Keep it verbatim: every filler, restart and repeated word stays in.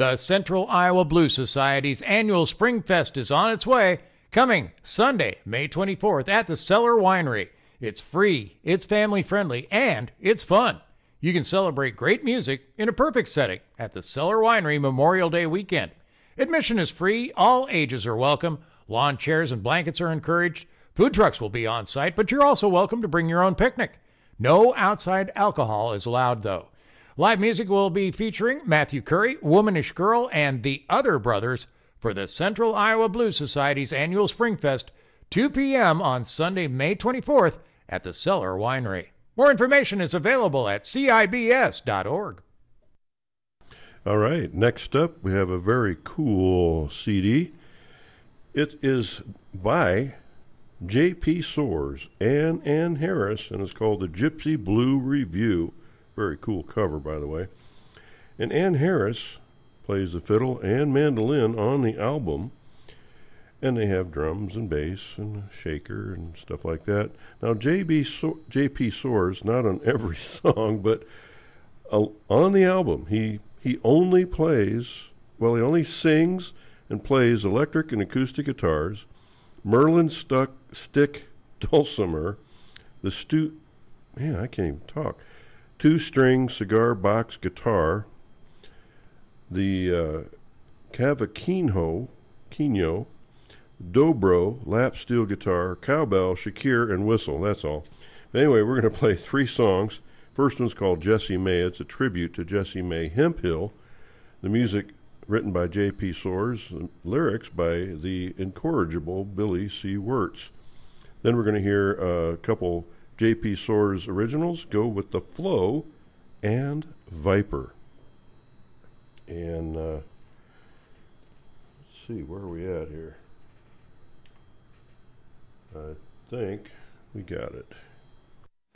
The Central Iowa Blues Society's annual Spring Fest is on its way, coming Sunday, May twenty-fourth at the Cellar Winery. It's free, it's family-friendly, and it's fun. You can celebrate great music in a perfect setting at the Cellar Winery Memorial Day weekend. Admission is free, all ages are welcome, lawn chairs and blankets are encouraged. Food trucks will be on site, but you're also welcome to bring your own picnic. No outside alcohol is allowed, though. Live music will be featuring Matthew Curry, Womanish Girl, and the Other Brothers for the Central Iowa Blues Society's annual Spring Fest, two p.m. on Sunday, May twenty-fourth at the Cellar Winery. More information is available at C I B S dot org. All right, next up we have a very cool C D. It is by J P Soares and Ann Harris, and it's called the Gypsy Blue Review. Very cool cover, by the way. And Ann Harris plays the fiddle and mandolin on the album. And they have drums and bass and a shaker and stuff like that. Now, J B so- J P Soares, not on every song, but uh, on the album, he, he only plays, well, he only sings and plays electric and acoustic guitars, Merlin stuck, stick dulcimer, the stu... Man, I can't even talk. Two-string cigar box guitar, the uh, cavaquinho, quino, dobro, lap steel guitar, cowbell, shakir, and whistle. That's all. But anyway, we're going to play three songs. First one's called Jessie May. It's a tribute to Jessie May Hemphill. The music written by J P Soares, the lyrics by the incorrigible Billy C. Wirtz. Then we're going to hear a couple J P Soares originals, Go With the Flow and Viper. And uh, let's see, where are we at here? I think we got it.